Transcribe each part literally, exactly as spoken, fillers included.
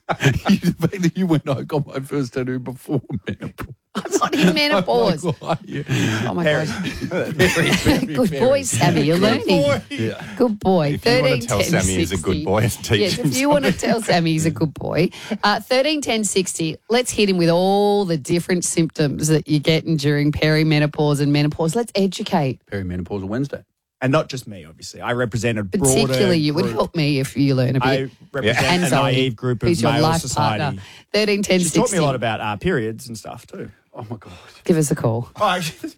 The fact that you went, I got my first tattoo before menopause. I'm not in menopause. Like, why? Yeah. Oh, my Very, gosh. very, very, Good very- boy, Sammy. You're learning. Yeah. Good boy. If you want thirteen to tell ten Sammy he's a sixty. good boy, teach Yes, him if you want to tell Sammy he's a good boy. Uh, thirteen ten sixty, let's hit him with all the different symptoms that you're getting during perimenopause and menopause. Let's educate. Perimenopausal Wednesday. And not just me, obviously. I represent a broader Particularly you would group. help me if you learn a bit. I represent And a Zoe, naive group of who's your male life society. partner. thirteen ten She's sixty. taught me a lot about uh, periods and stuff too. Oh, my God. Give us a call. Oh, actually,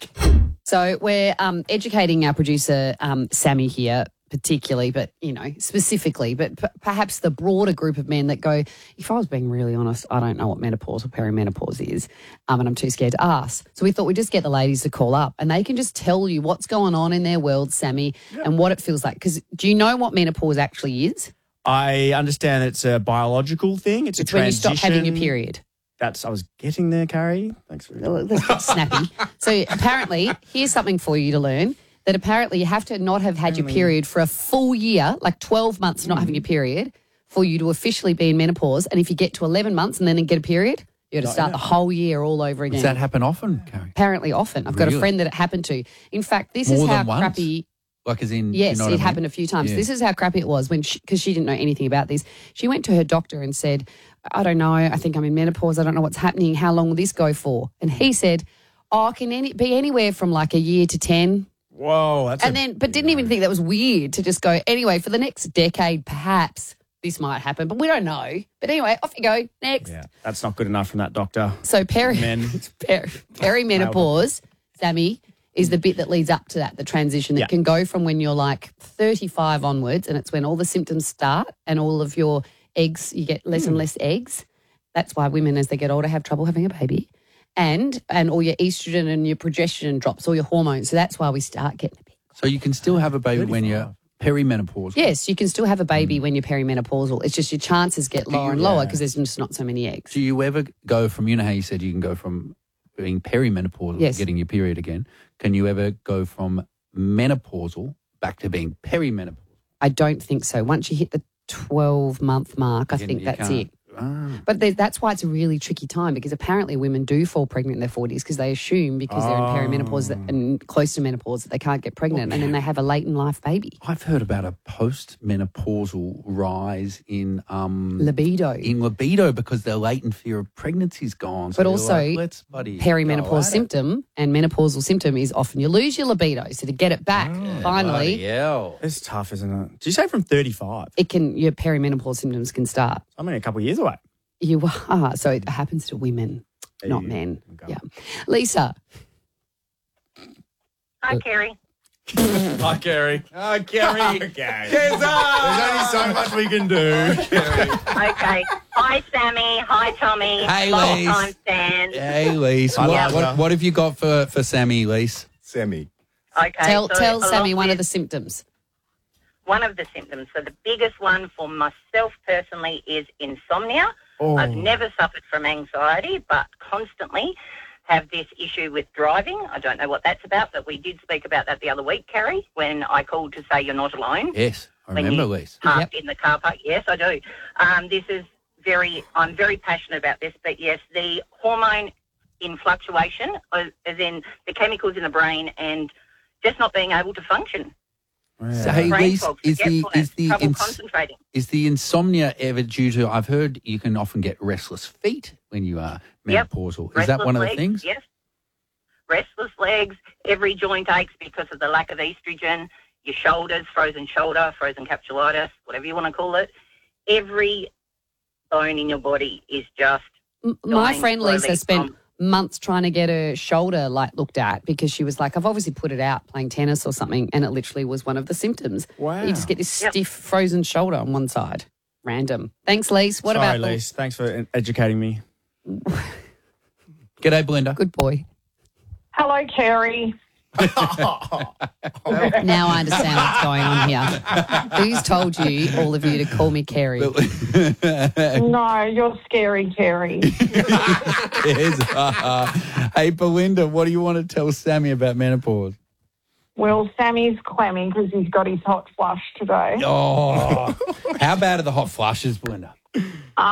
So we're um, educating our producer, um, Sammy, here, particularly, but, you know, specifically, but p- perhaps the broader group of men that go, if I was being really honest, I don't know what menopause or perimenopause is, um, and I'm too scared to ask. So we thought we'd just get the ladies to call up and they can just tell you what's going on in their world, Sammy, and what it feels like. Because do you know what menopause actually is? I understand it's a biological thing. It's, It's a when you transition. stop having your period. That's I was getting there, Carrie. Thanks for Well, Let's get snappy. So apparently, here's something for you to learn, that apparently you have to not have had your period for a full year, like twelve months not having your period, for you to officially be in menopause. And if you get to eleven months and then get a period, you got to start the whole year all over again. Does that happen often, Carrie? Apparently often. I've got Really? a friend that it happened to. In fact, this More is than how once? crappy... Like as in, Yes, you know what it I mean? happened a few times. Yeah. This is how crappy it was when because she, she didn't know anything about this. She went to her doctor and said, I don't know, I think I'm in menopause. I don't know what's happening. How long will this go for? And he said, oh, it can any, be anywhere from like a year to ten. Whoa, that's And a, then, but didn't even think that was weird to just go, anyway, for the next decade, perhaps this might happen, but we don't know. But anyway, off you go. Next. yeah, that's not good enough from that doctor. So peri- Men. peri- perimenopause, Sammy, is the bit that leads up to that, the transition that Yeah. can go from when you're like thirty-five onwards, and it's when all the symptoms start and all of your eggs, you get less and less eggs. That's why women, as they get older, have trouble having a baby. And and all your estrogen and your progesterone drops, all your hormones. So that's why we start getting a bit. So you can still have a baby when you're perimenopausal. Yes, you can still have a baby when you're perimenopausal. It's just your chances get lower and lower because there's just not so many eggs. Do you ever go from, you know how you said you can go from being perimenopausal Yes. to getting your period again. Can you ever go from menopausal back to being perimenopausal? I don't think so. Once you hit the twelve-month mark, I Again, think you that's can't- it. Ah. But there- that's why it's a really tricky time because apparently women do fall pregnant in their forties because they assume because they're in perimenopause that, and close to menopause that they can't get pregnant and then they have a late in life baby. I've heard about a post-menopausal rise in um Libido. in libido because their latent fear of pregnancy is gone. So But they're also, like, let's bloody go Perimenopause at it. symptom and menopausal symptom is often you lose your libido. So to get it back, finally, Bloody hell. It's tough, isn't it? Did you say from thirty-five? it can your perimenopause symptoms can start. I'm only a couple of years away. You are. So it happens to women, not Hey, men. okay. Yeah. Lisa. Hi, Kerry. Hi, Carrie. Hi, Carrie. okay. There's only so much we can do. Okay. Hi, Sammy. Hi, Tommy. Hey, Long Lise. time fan. Hey, Lise. I What, love what, her. what have you got for, for Sammy, Lise? Sammy. Okay. Tell so tell along Sammy one of with- the symptoms. one of the symptoms. So the biggest one for myself personally is insomnia. Oh. I've never suffered from anxiety, but constantly have this issue with driving. I don't know what that's about, but we did speak about that the other week, Carrie, when I called to say you're not alone. Yes, I When remember, you Lise. parked in the car park. Yes, I do. Um, this is very, I'm very passionate about this, but yes, the hormone in fluctuation, uh, as in the chemicals in the brain and just not being able to function. So, hey, Brain Lise, fog, is the, forgetfulness, is, the trouble ins- concentrating. is the insomnia ever due to, I've heard you can often get restless feet when you are Yep. menopausal. Is Restless that one of the legs, things? Yes. Restless legs, every joint aches because of the lack of estrogen, your shoulders, frozen shoulder, frozen capsulitis, whatever you want to call it. Every bone in your body is just M- My dying friend Lisa slowly spent from- months trying to get her shoulder like looked at because she was like, I've obviously put it out playing tennis or something, and it literally was one of the symptoms. Wow. You just get this Yep. stiff frozen shoulder on one side. Random. Thanks, Lise. What Sorry, about the- Lise. Thanks for educating me. G'day, Belinda. Good boy. Hello, Kerry. Now I understand what's going on here. Who's told you, all of you, to call me Kerry? No, you're scary, Kerry. Yes. Hey, Belinda, what do you want to tell Sammy about menopause? Well, Sammy's clammy because he's got his hot flush today. Oh, how bad are the hot flushes, Belinda?